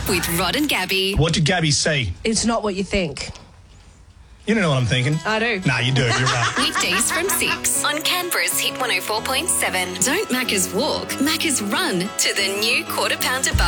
with Rod and Gabby. What did Gabby say? It's not what you think. You don't know what I'm thinking. I do. Nah, you do. You're right. Weekdays from 6 on Canberra's Hit 104.7. Don't Macca's walk, Macca's run to the new Quarter Pounder bar.